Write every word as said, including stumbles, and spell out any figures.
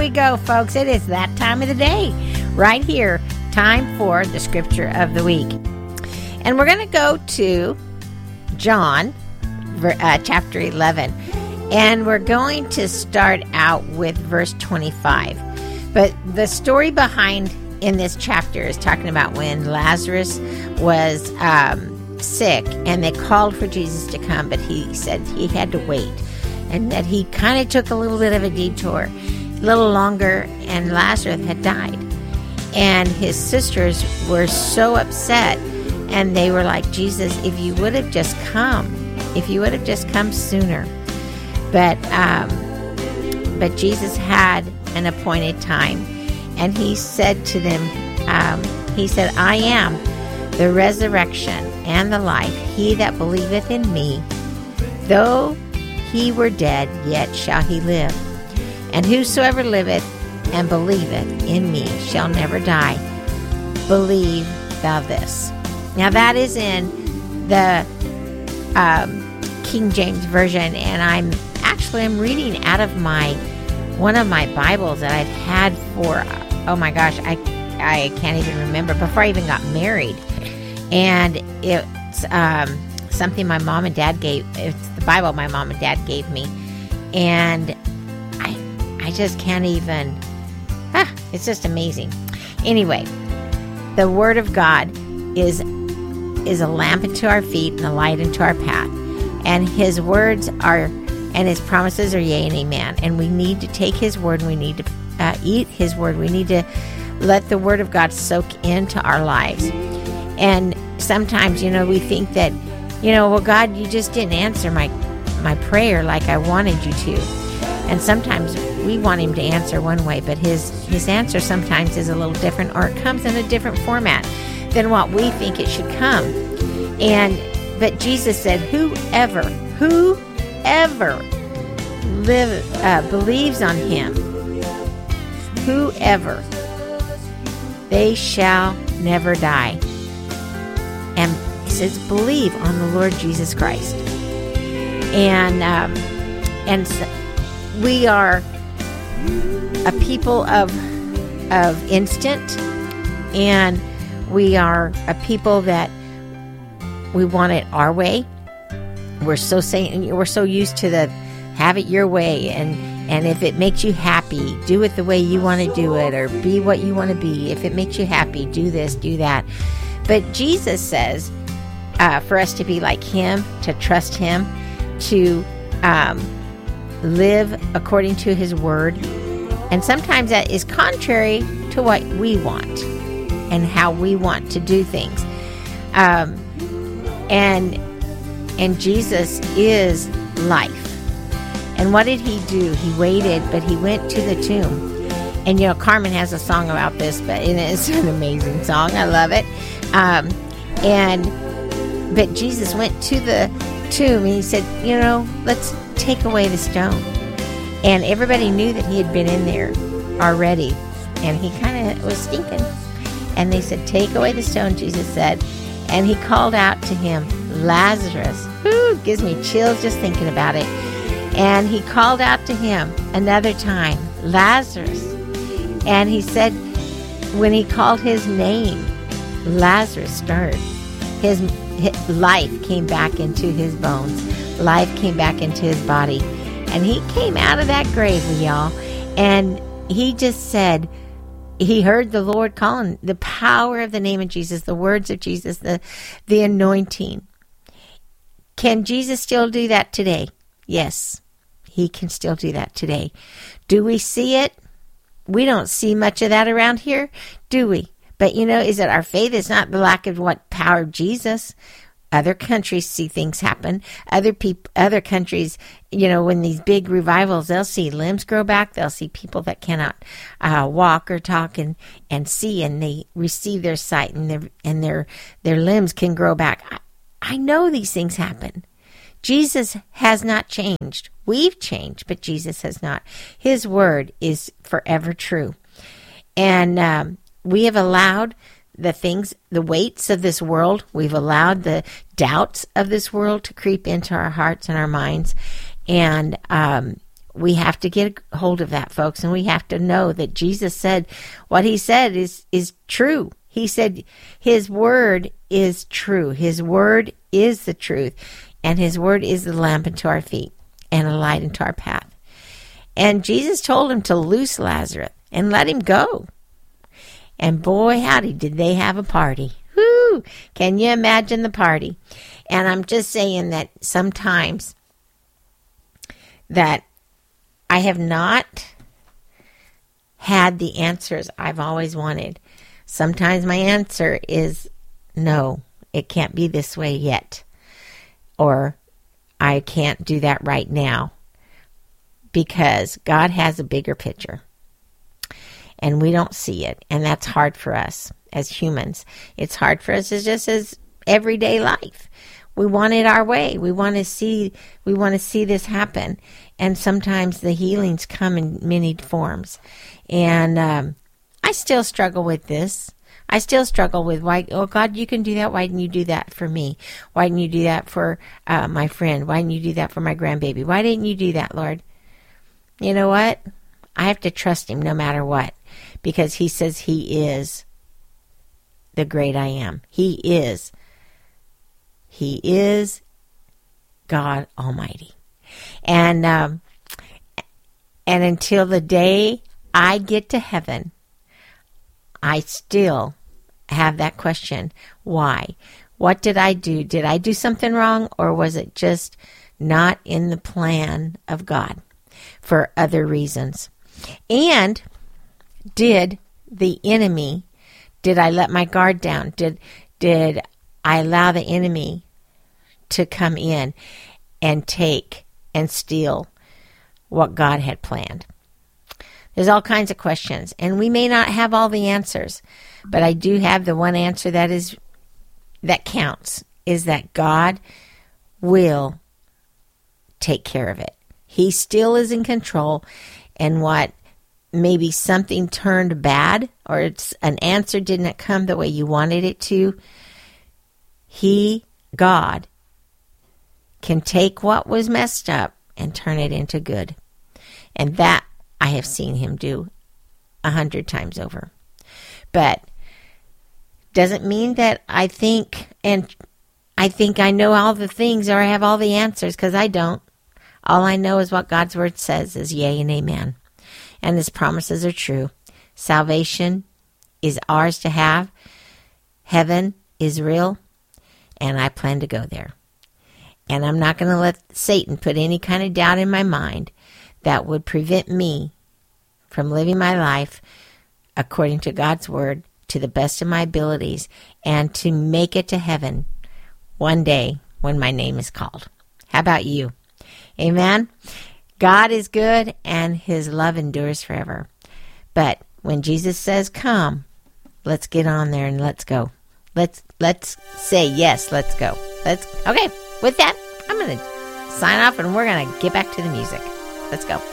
we go, folks. It is that time of the day. Right here. Time for the scripture of the week. And we're going to go to John uh, chapter eleven. And we're going to start out with verse twenty-five. But the story behind in this chapter is talking about when Lazarus was um, sick and they called for Jesus to come, but he said he had to wait. And that he kind of took a little bit of a detour, a little longer, and Lazarus had died. And his sisters were so upset, and they were like, Jesus, if you would have just come, if you would have just come sooner. But um, but Jesus had an appointed time, and he said to them, um, he said, I am the resurrection and the life. He that believeth in me, though he were dead, yet shall he live. And whosoever liveth and believeth in me shall never die. Believe thou this. Now that is in the um, King James Version, and I'm actually I'm reading out of my one of my Bibles that I've had for oh my gosh I I can't even remember, before I even got married, and it's um, something my mom and dad gave. It's the Bible my mom and dad gave me, and I I just can't even. Ah, it's just amazing. Anyway, the Word of God is is a lamp unto our feet and a light unto our path, and His words are and His promises are yea and amen. And we need to take His word, and we need to uh, eat His word. We need to let the Word of God soak into our lives. And sometimes, you know, we think that, you know, well, God, you just didn't answer my my prayer like I wanted you to. And sometimes we want Him to answer one way, but His His answer sometimes is a little different, or it comes in a different format than what we think it should come. And but Jesus said, whoever, whoever live, uh, believes on Him, whoever, they shall never die. And He says, believe on the Lord Jesus Christ. And um, and so we are a people of of instant, and we are a people that we want it our way. We're so saying we're so used to the have it your way, and and if it makes you happy, do it the way you want to do it, or be what you want to be. If it makes you happy, do this, do that. But Jesus says uh, for us to be like Him, to trust Him, to um, live according to His word. And sometimes that is contrary to what we want and how we want to do things. Um, and and Jesus is life. And what did He do? He waited, but He went to the tomb. And, you know, Carmen has a song about this, but it is an amazing song. I love it. Um, and but Jesus went to the tomb, and He said, you know, let's take away the stone. And everybody knew that He had been in there already, and He kind of was stinking. And they said, take away the stone, Jesus said. And He called out to him, Lazarus. Whoo, gives me chills just thinking about it. And He called out to him another time, Lazarus. And He said, when He called his name, Lazarus stirred. His, his life came back into his bones. Life came back into his body. And he came out of that grave, y'all. And he just said, he heard the Lord calling, the power of the name of Jesus, the words of Jesus, the, the anointing. Can Jesus still do that today? Yes, He can still do that today. Do we see it? We don't see much of that around here, do we? But, you know, is it our faith? It's not the lack of what power of Jesus. Other countries see things happen. Other people, other countries, you know, when these big revivals, they'll see limbs grow back. They'll see people that cannot uh, walk or talk and, and see, and they receive their sight, and their and their their limbs can grow back. I, I know these things happen. Jesus has not changed. We've changed, but Jesus has not. His word is forever true, and um, we have allowed the things, the weights of this world, we've allowed the doubts of this world to creep into our hearts and our minds. And um, we have to get a hold of that, folks, and we have to know that Jesus said what he said is, is true. He said his word is true. His word is the truth, and his word is the lamp unto our feet and a light into our path. And Jesus told him to loose Lazarus and let him go. And boy, howdy, did they have a party. Whoo! Can you imagine the party? And I'm just saying that sometimes that I have not had the answers I've always wanted. Sometimes my answer is no, it can't be this way yet. Or I can't do that right now. Because God has a bigger picture. And we don't see it. And that's hard for us as humans. It's hard for us as just as everyday life. We want it our way. We want to see we want to see this happen. And sometimes the healings come in many forms. And um, I still struggle with this. I still struggle with why, oh God, you can do that. Why didn't you do that for me? Why didn't you do that for uh, my friend? Why didn't you do that for my grandbaby? Why didn't you do that, Lord? You know what? I have to trust him no matter what, because he says he is the great I am. He is. He is God Almighty. And um, and until the day I get to heaven, I still have that question. Why? What did I do? Did I do something wrong, or was it just not in the plan of God for other reasons? And did the enemy, did I let my guard down? Did did I allow the enemy to come in and take and steal what God had planned? There's all kinds of questions, and we may not have all the answers, but I do have the one answer that is that counts, is that God will take care of it. He still is in control, and what maybe something turned bad, or it's an answer didn't come the way you wanted it to, He, God, can take what was messed up and turn it into good. And that I have seen him do a hundred times over. But doesn't mean that I think, and I think I know all the things or I have all the answers, because I don't. All I know is what God's word says is yea and amen. And his promises are true. Salvation is ours to have. Heaven is real. And I plan to go there. And I'm not going to let Satan put any kind of doubt in my mind that would prevent me from living my life according to God's word to the best of my abilities and to make it to heaven one day when my name is called. How about you? Amen? God is good and his love endures forever. But when Jesus says come, let's get on there and let's go. Let's let's say yes, let's go. Let's okay, with that, I'm going to sign off and we're going to get back to the music. Let's go.